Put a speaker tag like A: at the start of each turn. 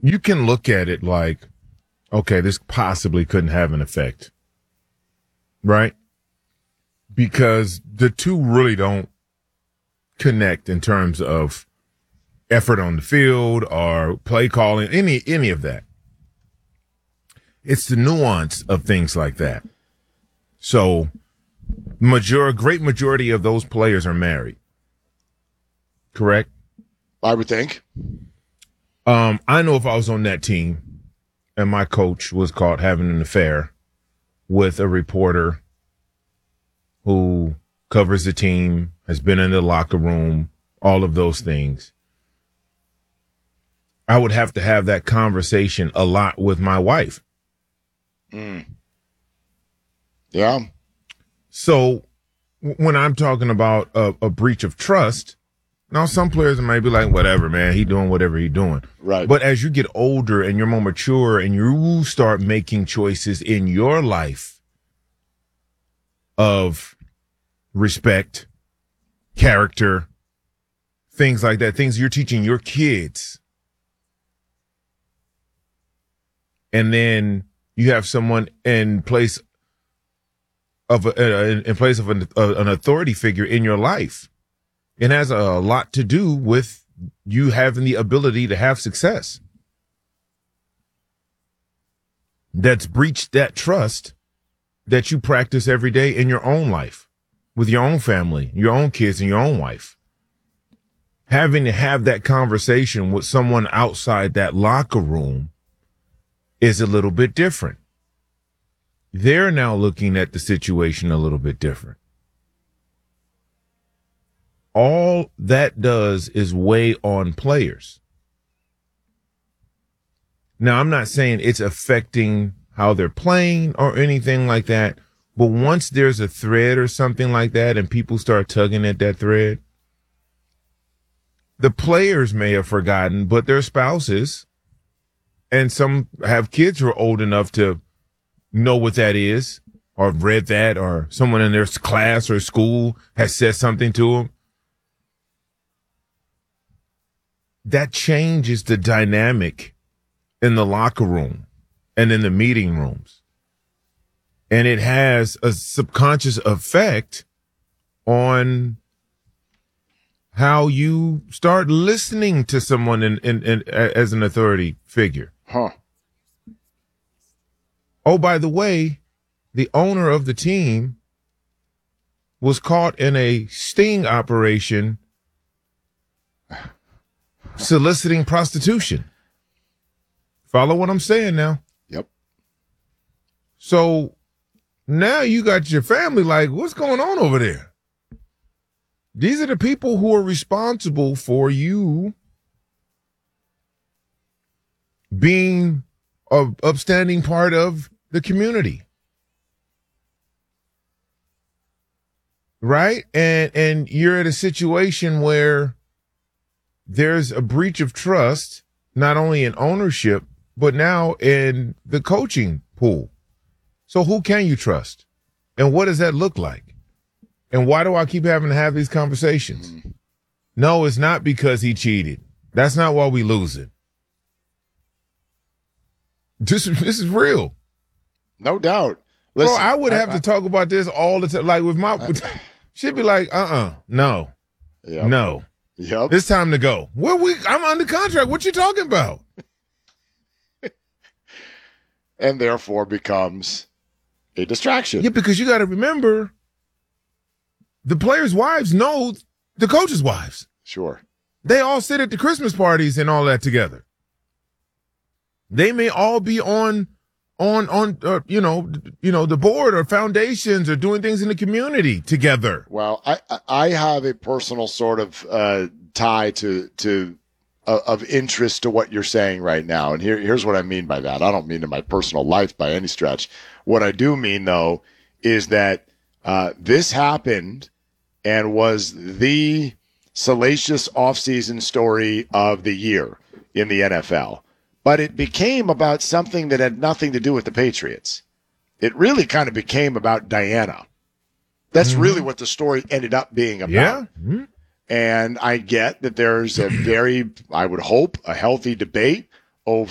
A: you can look at it like, okay, this possibly couldn't have an effect, right? Because the two really don't connect in terms of effort on the field or play calling, any of that. It's the nuance of things like that. So, great majority of those players are married. Correct?
B: I would think.
A: I know if I was on that team and my coach was caught having an affair with a reporter who covers the team, has been in the locker room, all of those things, I would have to have that conversation a lot with my wife.
B: Yeah.
A: So when I'm talking about a breach of trust, now some players might be like, whatever, man, he doing whatever he doing.
B: Right.
A: But as you get older and you're more mature and you start making choices in your life of respect, character, things like that, things you're teaching your kids. And then you have someone in place of an authority figure in your life. It has a lot to do with you having the ability to have success. That's breached that trust that you practice every day in your own life, with your own family, your own kids, and your own wife. Having to have that conversation with someone outside that locker room is a little bit different. They're now looking at the situation a little bit different. All that does is weigh on players. Now, I'm not saying it's affecting how they're playing or anything like that, but once there's a thread or something like that and people start tugging at that thread, the players may have forgotten, but their spouses, and some have kids who are old enough to know what that is or read that, or someone in their class or school has said something to them. That changes the dynamic in the locker room and in the meeting rooms. And it has a subconscious effect on how you start listening to someone in as an authority figure.
B: Huh.
A: Oh, by the way, the owner of the team was caught in a sting operation soliciting prostitution. Follow what I'm saying now?
B: Yep.
A: So now you got your family like, what's going on over there? These are the people who are responsible for you being an upstanding part of the community. Right? And you're at a situation where there's a breach of trust, not only in ownership, but now in the coaching pool. So who can you trust? And what does that look like? And why do I keep having to have these conversations? No, it's not because he cheated. That's not why we losing. This is real.
B: No doubt. Listen,
A: bro, I would have to talk about this all the time. Like with she'd be like, no,
B: Yep.
A: no.
B: Yep.
A: It's time to go. I'm under contract. What you talking about?
B: And therefore becomes a distraction.
A: Yeah, because you got to remember, the players' wives know the coaches' wives.
B: Sure.
A: They all sit at the Christmas parties and all that together. They may all be on the board or foundations or doing things in the community together.
B: Well, I have a personal sort of tie to of interest to what you're saying right now. And here's what I mean by that. I don't mean in my personal life by any stretch. What I do mean, though, is that this happened and was the salacious offseason story of the year in the NFL. But it became about something that had nothing to do with the Patriots. It really kind of became about Diana. That's really what the story ended up being about.
A: Yeah. Mm-hmm.
B: And I get that there's a very, I would hope, a healthy debate over